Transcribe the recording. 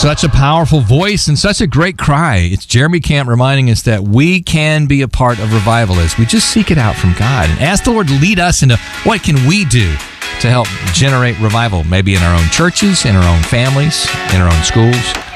Such a powerful voice and such a great cry. It's Jeremy Camp reminding us that we can be a part of revival as we just seek it out from God and ask the Lord to lead us into what can we do to help generate revival, maybe in our own churches, in our own families, in our own schools.